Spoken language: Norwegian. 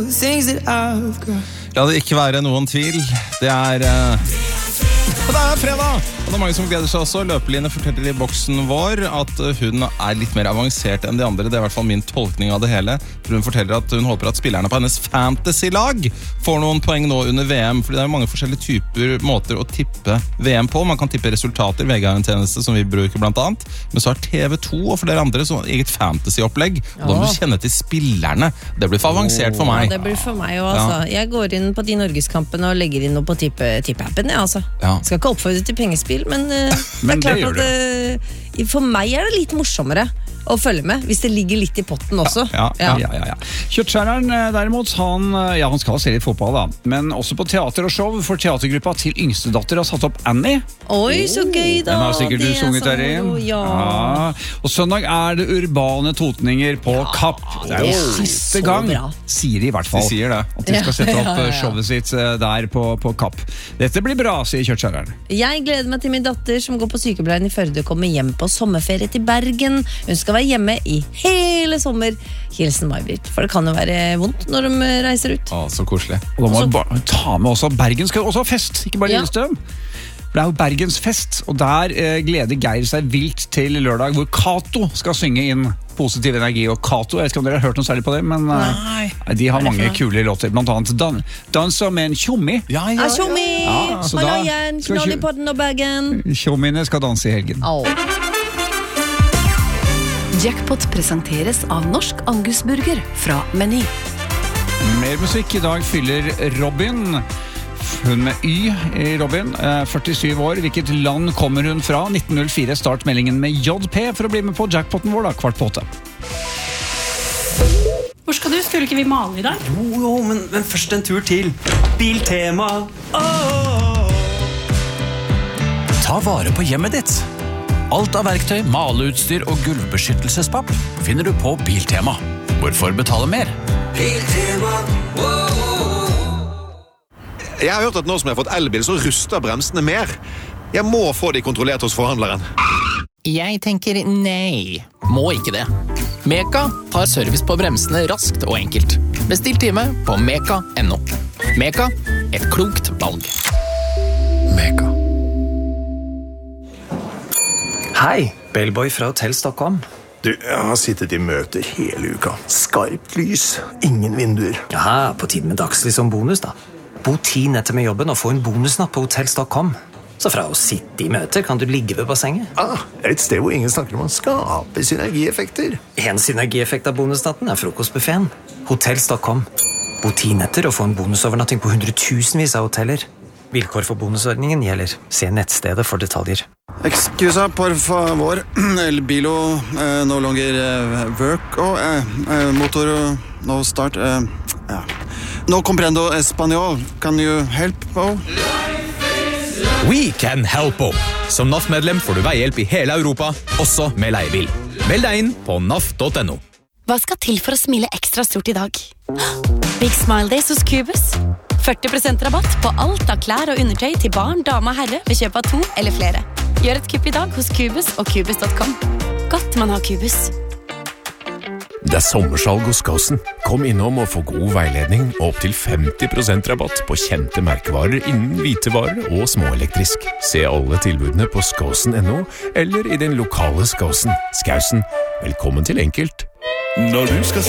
La det ikke være noen tvil. Det er fredag, og det er mange som gleder seg også. Løpeline forteller i boksen vår at hun er litt mer avansert enn de andre. Det er i hvert fall min tolkning av det hele. For hun forteller at hun håper at spillerne på hennes fantasy-lag får noen poeng nå under VM, fordi det er mange forskjellige typer måter å tippe VM på. Man kan tippe resultater, VG har en tjeneste som vi bruker blant annet, men så har TV2 og flere andre så eget fantasy-opplegg, og da må du kjenne til spillerne. Det blir for avansert for meg. Ja, det blir for meg også, altså. Jeg går inn på de Norgeskampene og legger inn noe på tippe-appen, altså. Skal ikke oppfordre til pengespill, men det er klart at for meg er det litt morsommere å følge med, hvis det ligger litt i potten også. Kjøttskjæreren derimot, han skal se litt fotball da, men også på teater og show, for teatergruppa til yngste datter har satt opp Annie. Oi, så gøy da! Den har sikkert du sunget der i. Og søndag er det urbane totninger på Kapp. Det er jo siste gang, sier de i hvert fall. De sier det. At de skal sette opp showet sitt der på Kapp. Dette blir bra, sier Kjøttskjæreren. Jeg gleder meg til min datter som går på sykepleien i Førde, kommer hjem på sommerferie til Bergen. Hun skal være hjemme i hele sommer. Hilsen May-Britt, for det kan jo være vondt når de reiser ut. Så koselig. Og da må vi bare ta med også Bergen skal også ha fest, ikke bare Lillestrøm. For det er jo Bergens fest, og der gleder Geir seg vilt til lørdag, hvor Kato skal synge inn positiv energi. Og Kato, jeg vet ikke om dere har hørt noe særlig på det, men de har mange kule låter, blant annet danser med en tjommi. Tjommi! Hallo igjen, knoll i podden og Bergen. Tjommiene skal danse i helgen. Jackpot presenteres av Norsk Angusburger fra Meny. Mer musikk. I dag fyller Robin. Hun med Y i Robin, 47 år. Hvilket land kommer hun fra? 1904, start meldingen med JP for å bli med på jackpoten vår da, 7:15. Hvor skal du? Skulle ikke vi male i dag? Jo, men først en tur til Biltema. Ta vare på hjemmet ditt. Alt av verktøy, maleutstyr og gulvbeskyttelsespapp finner du på Biltema. Hvorfor betale mer? Biltema. Jeg har hørt at nå som jeg har fått elbil, så ruster bremsene mer. Jeg må få de kontrollert hos forhandleren. Jeg tenker nei. Må ikke det. Meka tar service på bremsene raskt og enkelt. Bestill time på meka.no. Meka, et klokt valg. Meka. Hei, Bellboy fra Hotell Stockholm. Du, jeg har sittet i møter hele uka. Skarpt lys, ingen vinduer. Ja, på tiden med dagslys som bonus da. Bo 10 netter med jobben og få en bonusnatt på Hotell Stockholm. Så fra å sitte i møter kan du ligge ved bassenget. Et sted hvor ingen snakker om å skape synergieffekter. En synergieffekt av bonusnatten er frokostbuffeten. Hotell Stockholm. Bo 10 netter og få en bonusovernatting på hundretusenvis av hoteller. Vilkår for bonusordningen gjelder. Se nettstedet for detaljer. Excusa, por favor. El bilo no longer work. Motor no start. No comprendo español. Can you help? We can help. Som NAF-medlem får du veihjelp i hele Europa, også med leiebil. Meld deg inn på naf.no. Hva skal til for å smile ekstra stort i dag? Big Smile Days hos Cubus. 40% rabatt på alt av klær og undertøy til barn, dame og herre ved kjøp av 2 eller flere. Gjør et kupp i dag hos Cubus og Cubus.com. Godt man har Cubus. Det er sommersalg hos Skåsen. Kom innom og få god veiledning og opp til 50% rabatt på kjente merkevarer innen hvitevarer og småelektrisk. Se alle tilbudene på skåsen.no eller i den lokale Skåsen. Skåsen, velkommen til enkelt. Når du skal